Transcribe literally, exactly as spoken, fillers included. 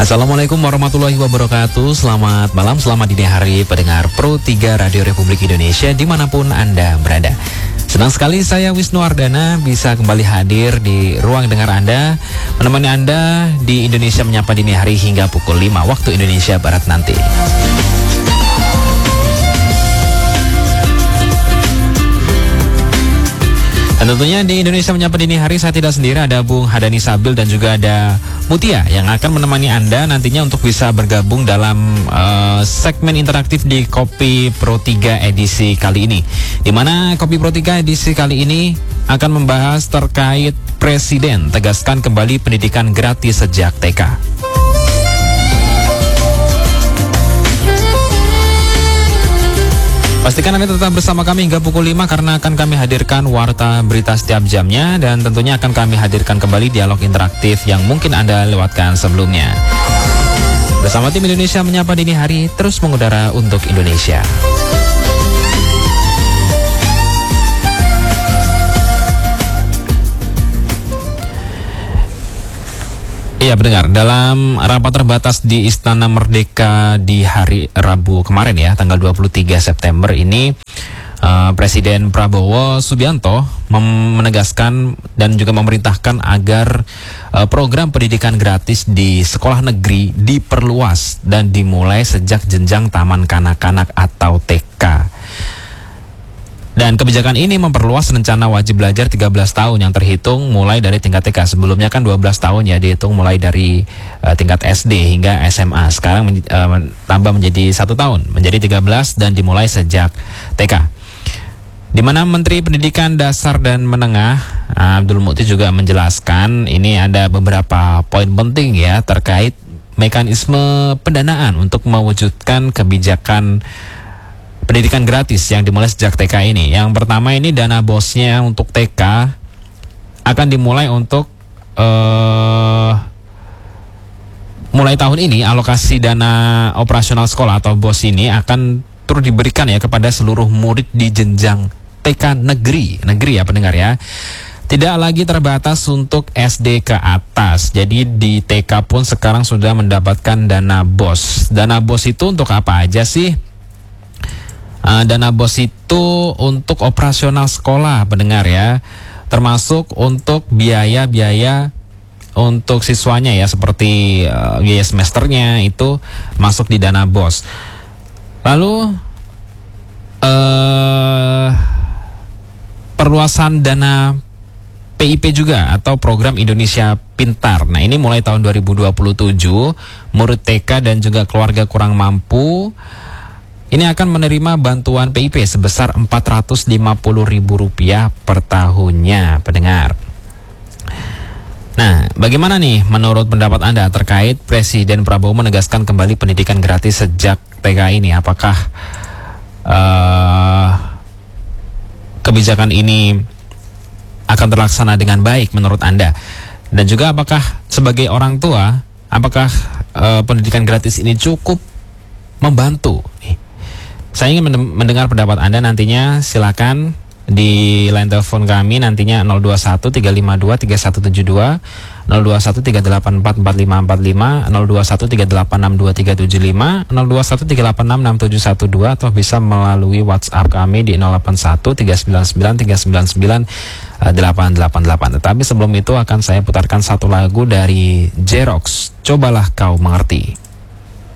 Assalamualaikum warahmatullahi wabarakatuh. Selamat malam, selamat dini hari pendengar Pro tiga Radio Republik Indonesia dimanapun Anda berada. Senang sekali saya Wisnu Ardana bisa kembali hadir di ruang dengar Anda, menemani Anda di Indonesia Menyapa Dini Hari hingga pukul lima waktu Indonesia Barat nanti. Dan tentunya di Indonesia Menyapa Dini Hari saya tidak sendiri, ada Bung Hadani Sabil dan juga ada Mutia yang akan menemani Anda nantinya untuk bisa bergabung dalam uh, segmen interaktif di Kopi Pro tiga edisi kali ini. Di mana Kopi Pro tiga edisi kali ini akan membahas terkait Presiden tegaskan kembali pendidikan gratis sejak T K. Pastikan Anda tetap bersama kami hingga pukul lima karena akan kami hadirkan warta berita setiap jamnya dan tentunya akan kami hadirkan kembali dialog interaktif yang mungkin Anda lewatkan sebelumnya. Bersama tim Indonesia Menyapa Dini Hari terus mengudara untuk Indonesia. Iya pendengar, dalam rapat terbatas di Istana Merdeka di hari Rabu kemarin ya, tanggal dua puluh tiga September ini, uh, Presiden Prabowo Subianto menegaskan dan juga memerintahkan agar uh, program pendidikan gratis di sekolah negeri diperluas dan dimulai sejak jenjang taman kanak-kanak atau T K. Dan kebijakan ini memperluas rencana wajib belajar tiga belas tahun yang terhitung mulai dari tingkat T K. Sebelumnya kan dua belas tahun ya, dihitung mulai dari uh, tingkat S D hingga S M A. Sekarang men uh, tambah menjadi satu tahun, menjadi tiga belas dan dimulai sejak T K. Di mana Menteri Pendidikan Dasar dan Menengah uh, Abdul Mukti juga menjelaskan ini ada beberapa poin penting ya terkait mekanisme pendanaan untuk mewujudkan kebijakan pendidikan gratis yang dimulai sejak T K ini. Yang pertama ini dana bosnya untuk T K akan dimulai untuk uh, mulai tahun ini alokasi dana operasional sekolah atau bos ini akan turut diberikan ya kepada seluruh murid di jenjang T K negeri, negeri ya pendengar ya. Tidak lagi terbatas untuk S D ke atas. Jadi di T K pun sekarang sudah mendapatkan dana bos. Dana bos itu untuk apa aja sih? Uh, dana bos itu untuk operasional sekolah pendengar ya, termasuk untuk biaya-biaya untuk siswanya ya, seperti uh, biaya semesternya itu masuk di dana bos. Lalu uh, perluasan dana P I P juga atau program Indonesia Pintar. Nah ini mulai tahun dua ribu dua puluh tujuh murid T K dan juga keluarga kurang mampu ini akan menerima bantuan P I P sebesar empat ratus lima puluh ribu rupiah per tahunnya, pendengar. Nah, bagaimana nih menurut pendapat Anda terkait Presiden Prabowo menegaskan kembali pendidikan gratis sejak T K ini? Apakah uh, kebijakan ini akan terlaksana dengan baik menurut Anda? Dan juga apakah sebagai orang tua, apakah uh, pendidikan gratis ini cukup membantu? Nih, saya ingin mendengar pendapat Anda nantinya, silakan di line telepon kami nantinya nol dua satu tiga lima dua tiga satu tujuh dua, nol dua satu tiga delapan empat empat lima empat lima, nol dua satu tiga delapan enam dua tiga tujuh lima, nol dua satu tiga delapan enam enam tujuh satu dua, atau bisa melalui WhatsApp kami di nol delapan satu tiga sembilan sembilan tiga sembilan sembilan delapan delapan delapan. Tetapi sebelum itu akan saya putarkan satu lagu dari Jerox, Cobalah Kau Mengerti.